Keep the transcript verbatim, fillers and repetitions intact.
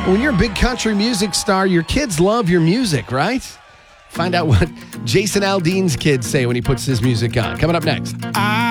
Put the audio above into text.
When you're a big country music star, your kids love your music, right? Find out what Jason Aldean's kids say when he puts his music on. Coming up next. I